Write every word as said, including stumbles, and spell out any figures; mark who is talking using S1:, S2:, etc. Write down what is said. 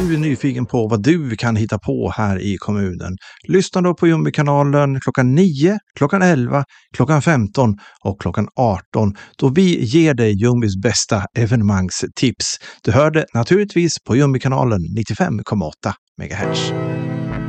S1: du är nyfiken på vad du kan hitta på här i kommunen, lyssna då på Ljungbykanalen klockan nio, klockan elva, klockan femton och klockan arton då vi ger dig Ljungbys bästa evenemangstips. Du hör det naturligtvis på Ljungbykanalen nittiofem komma åtta megahertz.